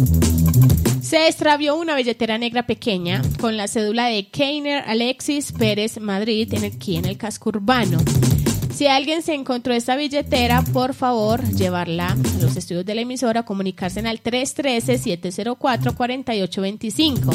Se extravió una billetera negra pequeña con la cédula de Keiner Alexis Pérez Madrid aquí en el casco urbano. Si alguien se encontró esta billetera, por favor, llevarla a los estudios de la emisora, comunicarse al 313-704-4825.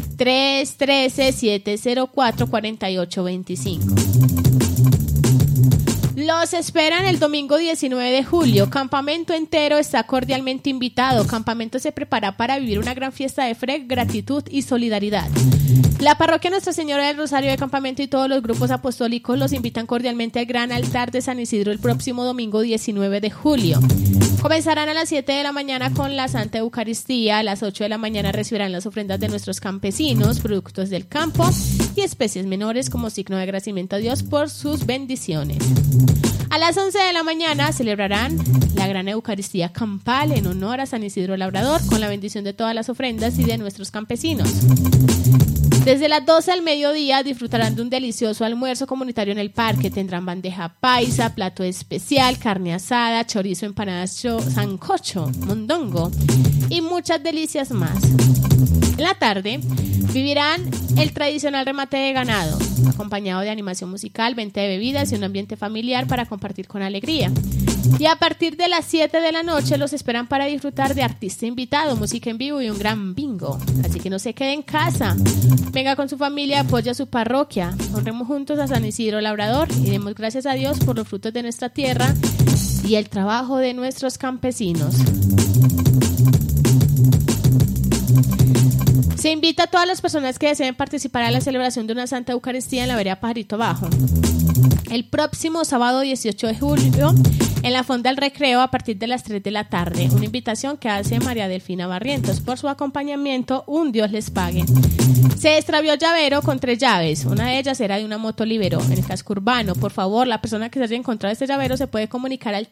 313-704-4825. Los esperan el domingo 19 de julio. Campamento entero está cordialmente invitado. Campamento se prepara para vivir una gran fiesta de fe, gratitud y solidaridad. La parroquia Nuestra Señora del Rosario de Campamento y todos los grupos apostólicos los invitan cordialmente al gran altar de San Isidro el próximo domingo 19 de julio. Comenzarán a las 7 de la mañana con la Santa Eucaristía. A las 8 de la mañana recibirán las ofrendas de nuestros campesinos, productos del campo y especies menores como signo de agradecimiento a Dios por sus bendiciones. A las 11 de la mañana celebrarán la gran Eucaristía campal en honor a San Isidro Labrador con la bendición de todas las ofrendas y de nuestros campesinos. Desde las 12 al mediodía disfrutarán de un delicioso almuerzo comunitario en el parque. Tendrán bandeja paisa, plato especial, carne asada, chorizo, empanadas, sancocho, mondongo y muchas delicias más. En la tarde vivirán el tradicional remate de ganado, acompañado de animación musical, venta de bebidas y un ambiente familiar para compartir con alegría. Y a partir de las 7 de la noche los esperan para disfrutar de artista invitado, música en vivo y un gran bingo. Así que no se quede en casa. Venga con su familia, apoya a su parroquia. Honremos juntos a San Isidro Labrador y demos gracias a Dios por los frutos de nuestra tierra y el trabajo de nuestros campesinos. Se invita a todas las personas que deseen participar a la celebración de una Santa Eucaristía en la vereda Pajarito Bajo. El próximo sábado 18 de julio en la Fonda del Recreo a partir de las 3 de la tarde. Una invitación que hace María Delfina Barrientos. Por su acompañamiento, un Dios les pague. Se extravió llavero con 3 llaves. Una de ellas era de una moto Libero en el casco urbano. Por favor, la persona que se haya encontrado este llavero se puede comunicar al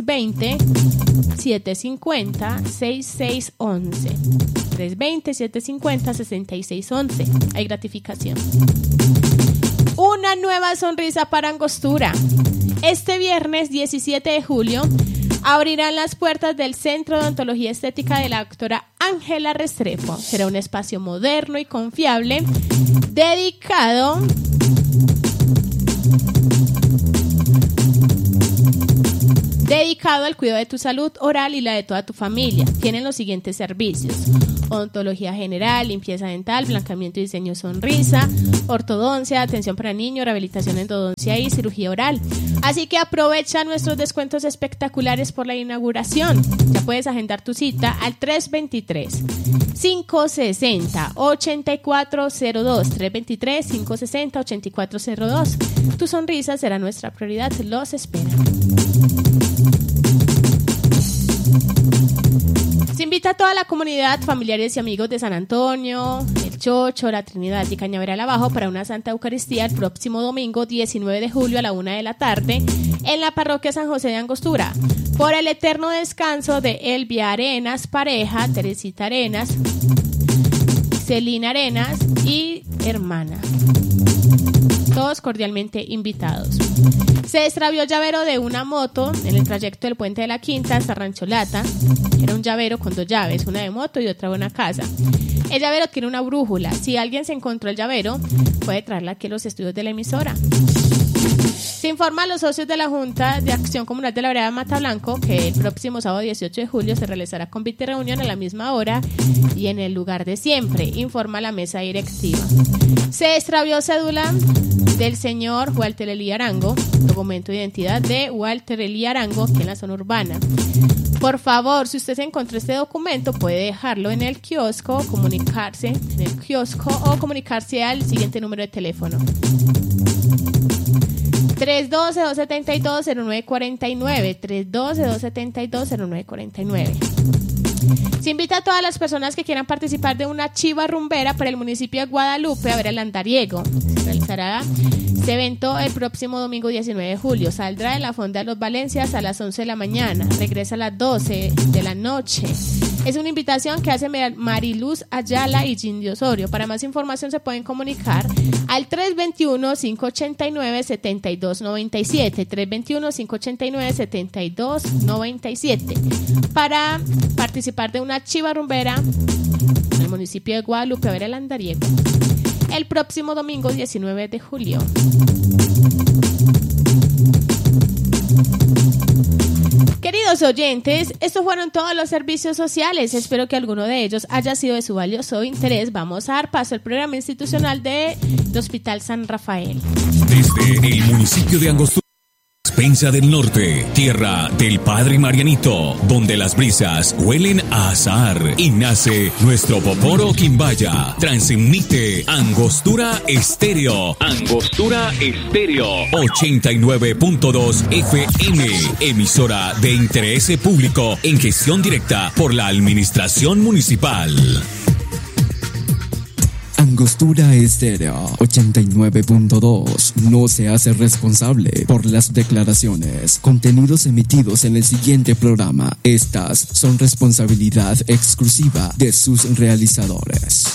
320-750-6611. 320-750-6611. Hay gratificación. Una nueva sonrisa para Angostura. Este viernes 17 de julio abrirán las puertas del Centro de Odontología Estética de la doctora Ángela Restrepo. Será un espacio moderno y confiable dedicado al cuidado de tu salud oral y la de toda tu familia. Tienen los siguientes servicios: odontología general, limpieza dental, blanqueamiento y diseño de sonrisa, ortodoncia, atención para niños, rehabilitación endodoncia y cirugía oral. Así que aprovecha nuestros descuentos espectaculares por la inauguración. Ya puedes agendar tu cita al 323-560-8402. 323-560-8402. Tu sonrisa será nuestra prioridad. Los espera. Se invita a toda la comunidad, familiares y amigos de San Antonio, El Chocho, La Trinidad y Cañaveral Abajo para una Santa Eucaristía el próximo domingo 19 de julio a la 1 de la tarde en la parroquia San José de Angostura. Por el eterno descanso de Elvia Arenas, pareja, Teresita Arenas, Celina Arenas y hermana. Todos cordialmente invitados. Se extravió llavero de una moto en el trayecto del Puente de la Quinta hasta Rancholata. Era un llavero con 2 llaves, una de moto y otra de una casa. El llavero tiene una brújula. Si alguien se encontró el llavero, puede traerla aquí a los estudios de la emisora. Se informa a los socios de la Junta de Acción Comunal de la Vereda Mata Blanco que el próximo sábado 18 de julio se realizará convite y reunión a la misma hora y en el lugar de siempre, informa la mesa directiva. Se extravió cédula del señor Walter Elí Arango, documento de identidad de Walter Elí Arango, aquí en la zona urbana. Por favor, si usted se encontró este documento, puede dejarlo en el kiosco, comunicarse al siguiente número de teléfono: 312-272-0949, 312-272-0949. Se invita a todas las personas que quieran participar de una chiva rumbera para el municipio de Guadalupe a ver el andariego. Se realizará este evento el próximo domingo 19 de julio. Saldrá de la Fonda de los Valencias a las 11 de la mañana, regresa a las 12 de la noche. Es una invitación que hace Mariluz Ayala y Gindy Osorio. Para más información se pueden comunicar al 321-589-7297, 321-589-7297, para participar de una chiva rumbera en el municipio de Guadalupe, Vera el Andariego, el próximo domingo 19 de julio. Queridos oyentes, estos fueron todos los servicios sociales. Espero que alguno de ellos haya sido de su valioso interés. Vamos a dar paso al programa institucional del Hospital San Rafael. Desde el municipio de Angostura, Pensa del Norte, tierra del Padre Marianito, donde las brisas huelen a azahar y nace nuestro Poporo Quimbaya. Transmite Angostura Estéreo. Angostura Estéreo 89.2 FM, emisora de interés público en gestión directa por la Administración Municipal. Angostura Estéreo 89.2 no se hace responsable por las declaraciones, contenidos emitidos en el siguiente programa. Estas son responsabilidad exclusiva de sus realizadores.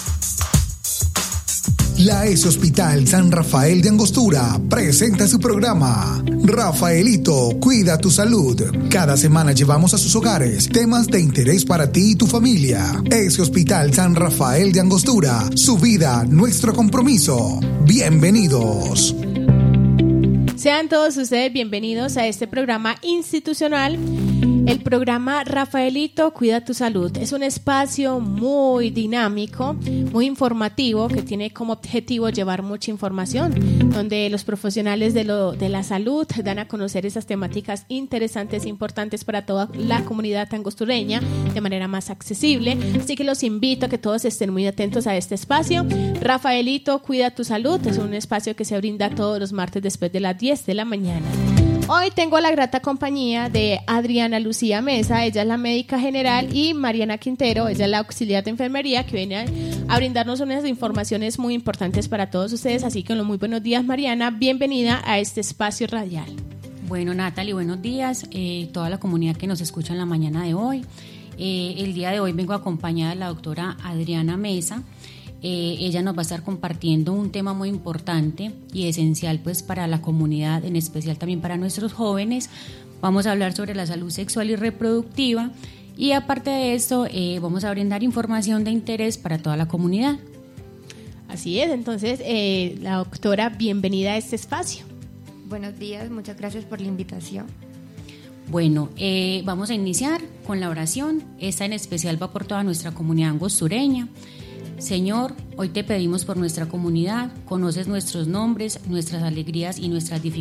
La ES Hospital San Rafael de Angostura presenta su programa Rafaelito, cuida tu salud. Cada semana llevamos a sus hogares temas de interés para ti y tu familia. ES Hospital San Rafael de Angostura, su vida, nuestro compromiso. Bienvenidos. Sean todos ustedes bienvenidos a este programa institucional, el programa Rafaelito, cuida tu salud. Es un espacio muy dinámico, muy informativo, que tiene como objetivo llevar mucha información, donde los profesionales de la salud dan a conocer esas temáticas interesantes e importantes para toda la comunidad angostureña de manera más accesible. Así que los invito a que todos estén muy atentos a este espacio. Rafaelito, cuida tu salud. Es un espacio que se brinda todos los martes después de las 10 de la mañana. Hoy tengo la grata compañía de Adriana Lucía Mesa, ella es la médica general, y Mariana Quintero, ella es la auxiliar de enfermería, que viene a brindarnos unas informaciones muy importantes para todos ustedes. Así que muy buenos días, Mariana, bienvenida a este espacio radial. Bueno, Natalie, buenos días, toda la comunidad que nos escucha en la mañana de hoy. El día de hoy vengo acompañada de la doctora Adriana Mesa. Ella nos va a estar compartiendo un tema muy importante y esencial pues para la comunidad, en especial también para nuestros jóvenes. Vamos a hablar sobre la salud sexual y reproductiva, y aparte de esto vamos a brindar información de interés para toda la comunidad. Así es, entonces la doctora, bienvenida a este espacio. Buenos días, muchas gracias por la invitación. Bueno, vamos a iniciar con la oración. Esta en especial va por toda nuestra comunidad angostureña. Señor, hoy te pedimos por nuestra comunidad, conoces nuestros nombres, nuestras alegrías y nuestras dificultades.